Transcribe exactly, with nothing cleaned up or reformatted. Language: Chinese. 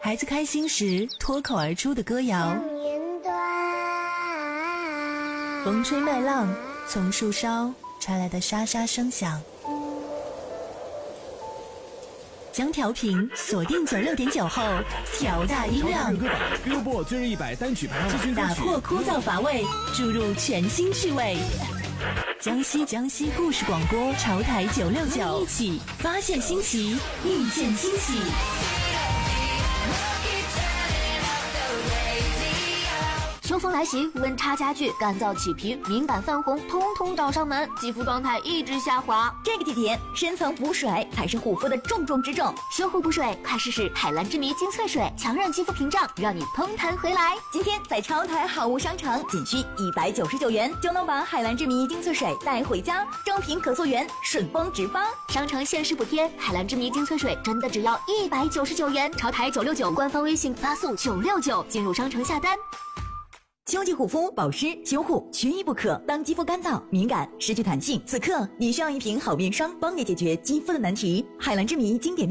孩子开心时脱口而出的歌谣，风吹麦浪，从树梢传来的沙沙声响。将调频锁定九六点九后，调大音量， 歌榜 Billboard 最热一百单曲排行榜， 打破枯燥乏味，注入全新趣味。江西江西故事广播潮台九六九，一起发现新奇，遇见惊喜。 秋风来袭，温差加剧，干燥起皮，敏感泛红，通通找上门，肌肤状态一直下滑。 这个季节，深层补水才是护肤的重中之重。 修护补水，快试试海蓝之谜精粹水，强韧肌肤屏障，让你嘭弹回来。 今天在超台好物商城，仅需一百九十九元就能把海蓝之谜精粹水带回家，正品可溯源，顺丰直发。 商城限时补贴，海蓝之谜精粹水真的只要一百九十九元。超台九六九官方微信发送九六九进入商城下单。 秋季护肤保湿修护缺一不可。当肌肤干燥、敏感、失去弹性，此刻你需要一瓶好面霜，帮你解决肌肤的难题。海蓝之谜经典面